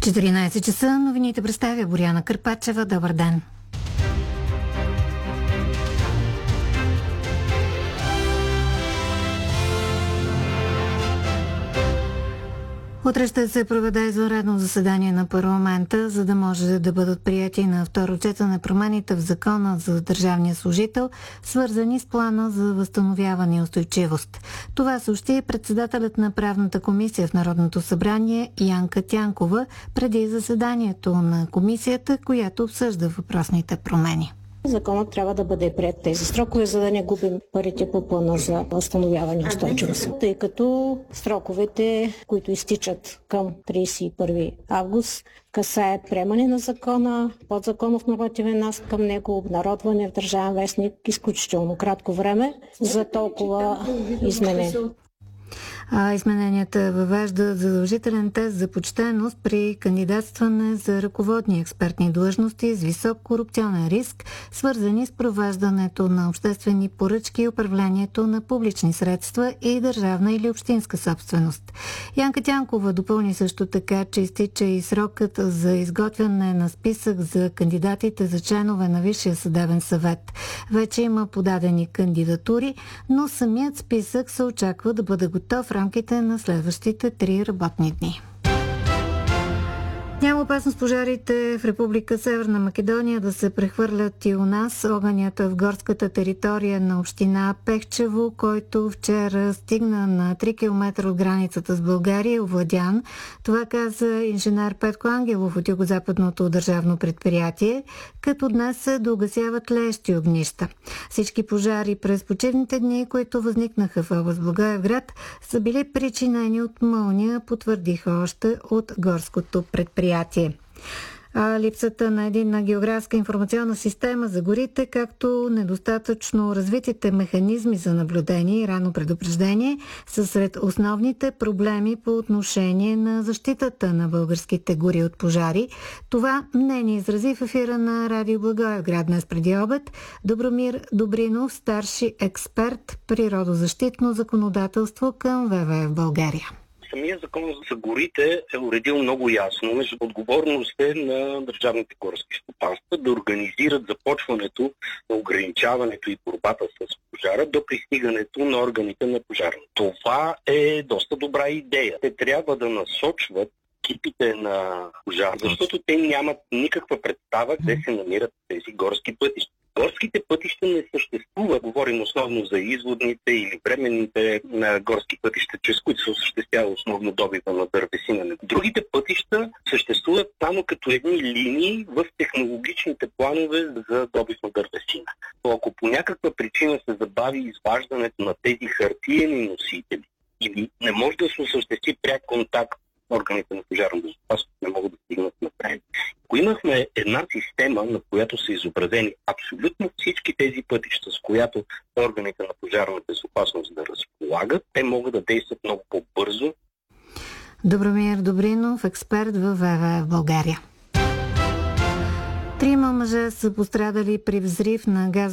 14 часа новините представя Боряна Кърпачева. Добър ден! Утре ще се проведе извънредно заседание на парламента, за да може да бъдат приети на второ четене промените в Закона за държавния служител, свързани с плана за възстановяване и устойчивост. Това съобщи председателят на правната комисия в Народното събрание Янка Тянкова преди заседанието на комисията, която обсъжда въпросните промени. Законът трябва да бъде приет тези срокове, за да не губим парите по плана за възстановяване и устойчивост. Тъй като сроковете, които изтичат към 31 август, касаят приемане на закона, подзаконов нормативен акт към него, обнародване в Държавен вестник, изключително кратко време за толкова изменения. Измененията въвеждат задължителен тест за почтеност при кандидатстване за ръководни експертни длъжности с висок корупционен риск, свързани с провеждането на обществени поръчки и управлението на публични средства и държавна или общинска собственост. Янка Тянкова допълни също така, че изтича и срокът за изготвяне на списък за кандидатите за членове на Висшия съдебен съвет. Вече има подадени кандидатури, но самият списък се очаква да бъде готов в рамките на следващите 3 работни дни. Няма опасност пожарите в Република Северна Македония да се прехвърлят и у нас. Огънят в горската територия на община Пехчево, който вчера стигна на 3 км от границата с България, е овладян. Това каза инженер Петко Ангелов от Югозападното държавно предприятие, като днес се догасяват лещи огнища. Всички пожари през почивните дни, които възникнаха в област Благоевград, са били причинени от мълния, потвърдиха още от горското предприятие. Липсата на единна географска информационна система за горите, както недостатъчно развитите механизми за наблюдение и ранно предупреждение са сред основните проблеми по отношение на защитата на българските гори от пожари. Това мнение изрази в ефира на Радио Благоевград днес преди обед Добромир Добринов, старши експерт природозащитно законодателство към ВВФ България. Самия закон за горите е уредил много ясно между отговорностите на държавните горски стопанства да организират започването на ограничаването и борбата с пожара до пристигането на органите на пожарна. Това е доста добра идея. Те трябва да насочват екипите на пожар, защото те нямат никаква представа къде се намират тези горски пътища. Горските пътища не съществуват. Говорим основно за изводните или временните горски пътища, чрез които се осъществява основно добива на дървесина. Другите пътища съществуват само като едни линии в технологичните планове за добив на дървесина. То ако по някаква причина се забави изваждането на тези хартиени носители или не може да се осъществи пряк контакт, органите на пожарна безопасност не могат да стигнат напред. Ако имахме една система, на която са изобразени абсолютно всички тези пътища, с която органите на пожарна безопасност да разполагат, те могат да действат много по-бързо. Добромир Добринов, експерт в ВВФ България. 3 мъже са пострадали при взрив на газ